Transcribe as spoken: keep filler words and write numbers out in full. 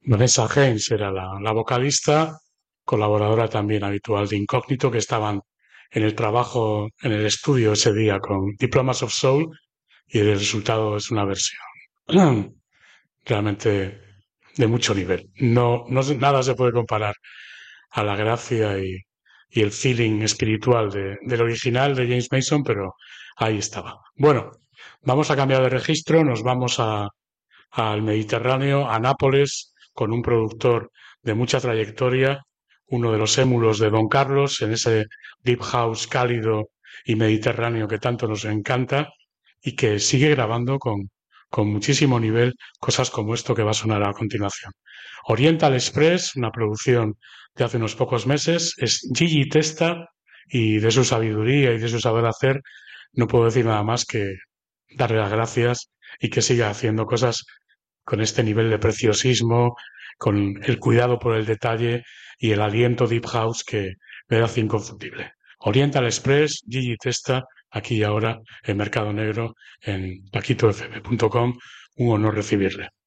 Vanessa James era la, la vocalista, colaboradora también habitual de Incógnito, que estaban en el trabajo, en el estudio ese día con Diplomas of Soul, y el resultado es una versión realmente de mucho nivel. No, no nada se puede comparar a la gracia y, y el feeling espiritual de, del original de James Mason, pero ahí estaba. Bueno, vamos a cambiar de registro, nos vamos a, al Mediterráneo, a Nápoles, con un productor de mucha trayectoria, uno de los émulos de Don Carlos, en ese deep house cálido y mediterráneo que tanto nos encanta y que sigue grabando con, con muchísimo nivel cosas como esto que va a sonar a continuación. Oriental Express, una producción de hace unos pocos meses, es Gigi Testa, y de su sabiduría y de su saber hacer no puedo decir nada más que darle las gracias y que siga haciendo cosas con este nivel de preciosismo, con el cuidado por el detalle y el aliento deep house que me hace inconfundible. Oriental Express, Gigi Testa, aquí y ahora en Mercado Negro, en paquito f m punto com, un honor recibirle.